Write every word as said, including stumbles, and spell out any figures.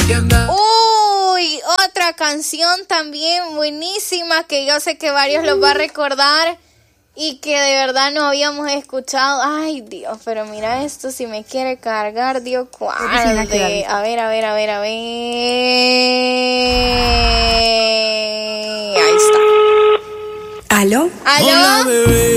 Uy, otra canción también buenísima que yo sé que varios los va a recordar y que de verdad no habíamos escuchado. Ay, Dios, pero mira esto, si me quiere cargar, Dios, cuál de... A ver, a ver, a ver, a ver... Ahí está. ¿Aló? ¿Aló? Hola, bebé.